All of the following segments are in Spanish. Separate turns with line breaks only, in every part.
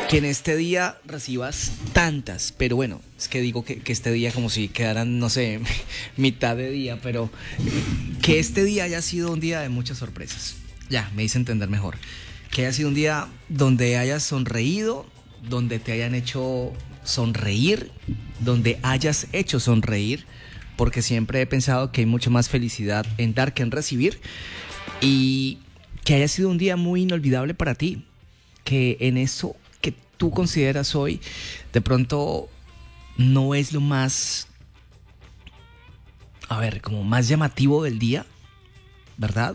Que en este día recibas tantas, pero bueno, es que digo que este día como si quedaran, no sé, mitad de día, pero que este día haya sido un día de muchas sorpresas. Ya, me hice entender mejor. Que haya sido un día donde hayas sonreído, donde te hayan hecho sonreír, donde hayas hecho sonreír, porque siempre he pensado que hay mucha más felicidad en dar que en recibir, y que haya sido un día muy inolvidable para ti, que en eso que tú consideras hoy, de pronto no es lo más, a ver, como más llamativo del día, ¿verdad?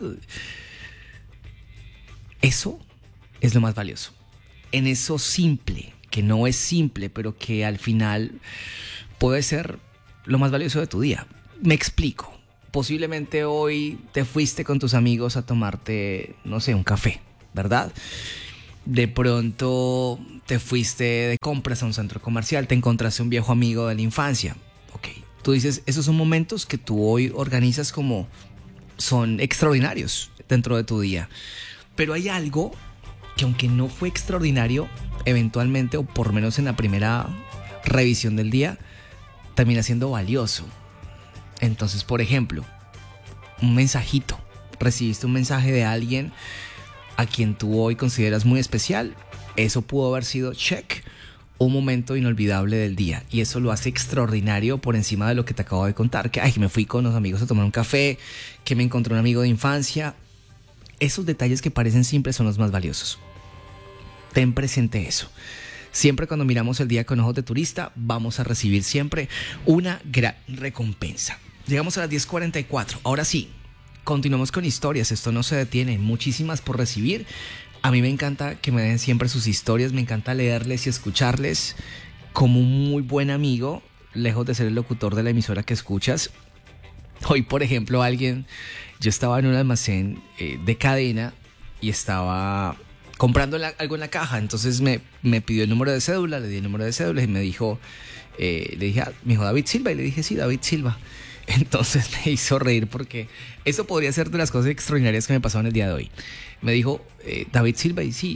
Eso es lo más valioso. En eso simple, que no es simple, pero que al final puede ser lo más valioso de tu día. Me explico. Posiblemente hoy te fuiste con tus amigos a tomarte, no sé, un café, ¿verdad? De pronto te fuiste de compras a un centro comercial, te encontraste un viejo amigo de la infancia. Ok, tú dices, esos son momentos que tú hoy organizas como son extraordinarios dentro de tu día. Pero hay algo que aunque no fue extraordinario, eventualmente, o por lo menos en la primera revisión del día, termina siendo valioso. Entonces, por ejemplo, un mensajito. Recibiste un mensaje de alguien a quien tú hoy consideras muy especial. Eso pudo haber sido, check, un momento inolvidable del día. Y eso lo hace extraordinario por encima de lo que te acabo de contar. Que me fui con los amigos a tomar un café, que me encontré un amigo de infancia. Esos detalles que parecen simples son los más valiosos. Ten presente eso. Siempre cuando miramos el día con ojos de turista, vamos a recibir siempre una gran recompensa. Llegamos a las 10:44. Ahora sí, continuamos con historias. Esto no se detiene. Muchísimas por recibir. A mí me encanta que me den siempre sus historias. Me encanta leerles y escucharles como un muy buen amigo, lejos de ser el locutor de la emisora que escuchas. Hoy, por ejemplo, yo estaba en un almacén de cadena y estaba comprando algo en la caja. Entonces me pidió el número de cédula, le di el número de cédula y me dijo, me dijo David Silva, y le dije, sí, David Silva. Entonces me hizo reír porque eso podría ser de las cosas extraordinarias que me pasaron el día de hoy. Me dijo, David Silva, y sí,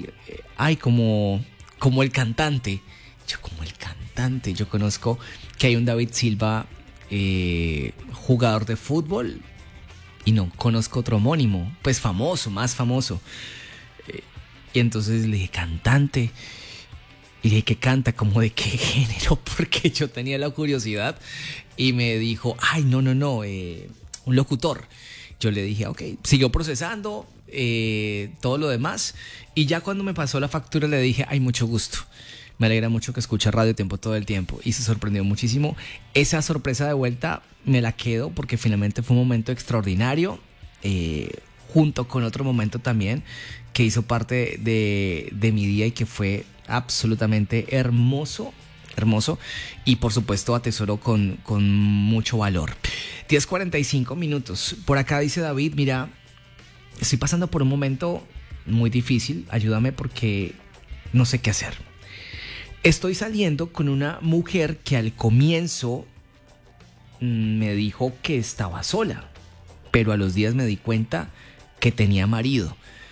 como el cantante. Yo, como el cantante, yo conozco que hay un David Silva, jugador de fútbol, y no conozco otro homónimo, pues famoso, más famoso. Y entonces le dije, cantante. Y le dije, ¿qué canta? ¿Cómo de qué género? Porque yo tenía la curiosidad. Y me dijo, no, un locutor. Yo le dije, ok, siguió procesando todo lo demás. Y ya cuando me pasó la factura le dije, mucho gusto. Me alegra mucho que escuche Radio Tiempo todo el tiempo. Y se sorprendió muchísimo. Esa sorpresa de vuelta me la quedo porque finalmente fue un momento extraordinario. Junto con otro momento también que hizo parte de mi día y que fue absolutamente hermoso. Y por supuesto atesoro con mucho valor. 10:45 minutos. Por acá dice David, mira, estoy pasando por un momento muy difícil. Ayúdame porque no sé qué hacer. Estoy saliendo con una mujer que al comienzo me dijo que estaba sola, pero a los días me di cuenta que tenía marido.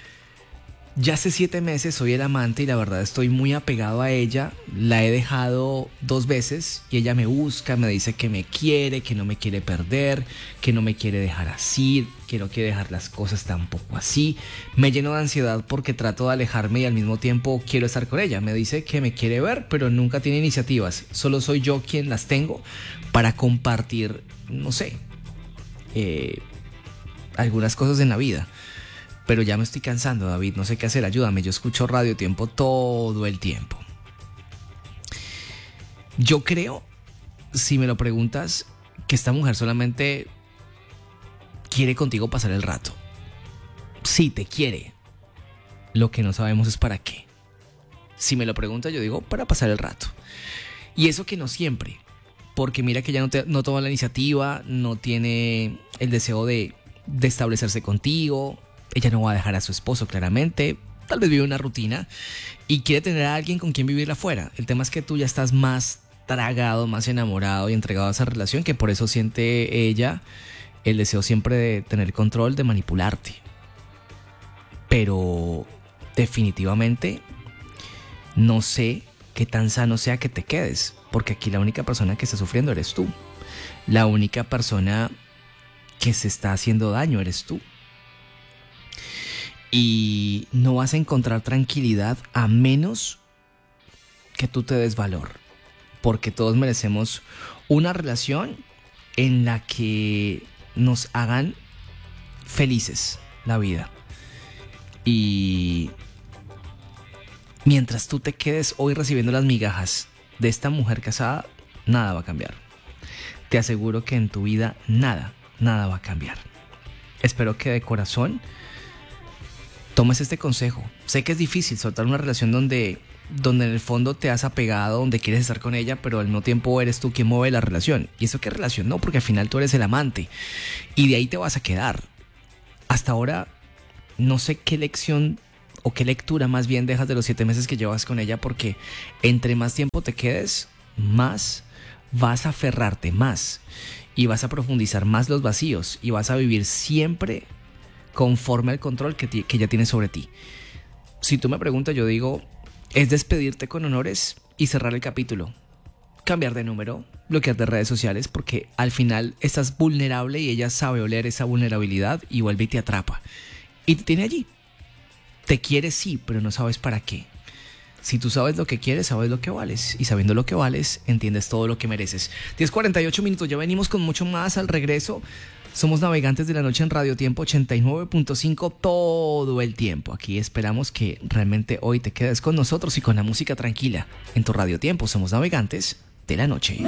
Ya hace 7 meses soy el amante y la verdad estoy muy apegado a ella. La he dejado 2 veces y ella me busca, me dice que me quiere, que no me quiere perder, que no me quiere dejar así, que no quiere dejar las cosas tampoco así. Me lleno de ansiedad porque trato de alejarme y al mismo tiempo quiero estar con ella. Me dice que me quiere ver, pero nunca tiene iniciativas. Solo soy yo quien las tengo para compartir, no sé, algunas cosas en la vida. Pero ya me estoy cansando, David, no sé qué hacer, ayúdame. Yo escucho Radio Tiempo todo el tiempo. Yo creo, si me lo preguntas, que esta mujer solamente quiere contigo pasar el rato. Sí, te quiere. Lo que no sabemos es para qué. Si me lo preguntas, yo digo, para pasar el rato. Y eso que no siempre. Porque mira que ella no toma la iniciativa, no tiene el deseo de establecerse contigo. Ella no va a dejar a su esposo, claramente. Tal vez vive una rutina y quiere tener a alguien con quien vivirla afuera. El tema es que tú ya estás más tragado, más enamorado y entregado a esa relación, que por eso siente ella el deseo siempre de tener control, de manipularte. Pero definitivamente No sé qué tan sano sea que te quedes, porque aquí la única persona que está sufriendo eres tú. La única persona que se está haciendo daño eres tú. Y no vas a encontrar tranquilidad a menos que tú te des valor, porque todos merecemos una relación en la que nos hagan felices la vida. Y mientras tú te quedes hoy recibiendo las migajas de esta mujer casada, nada va a cambiar. Te aseguro que en tu vida nada va a cambiar. Espero que de corazón tomes este consejo. Sé que es difícil soltar una relación donde en el fondo te has apegado, donde quieres estar con ella, pero al mismo tiempo eres tú quien mueve la relación. ¿Y eso qué relación? No, porque al final tú eres el amante y de ahí te vas a quedar. Hasta ahora no sé qué lección o qué lectura más bien dejas de los 7 meses que llevas con ella, porque entre más tiempo te quedes, más vas a aferrarte más y vas a profundizar más los vacíos y vas a vivir siempre conforme al control que ella tiene sobre ti. Si tú me preguntas, yo digo, es despedirte con honores y cerrar el capítulo. Cambiar de número, bloquear de redes sociales, porque al final estás vulnerable y ella sabe oler esa vulnerabilidad y vuelve y te atrapa. Y te tiene allí. Te quiere sí, pero no sabes para qué. Si tú sabes lo que quieres, sabes lo que vales. Y sabiendo lo que vales, entiendes todo lo que mereces. 10:48 minutos, ya venimos con mucho más al regreso. Somos Navegantes de la Noche en Radio Tiempo 89.5 todo el tiempo. Aquí esperamos que realmente hoy te quedes con nosotros y con la música tranquila. En tu Radio Tiempo somos Navegantes de la Noche.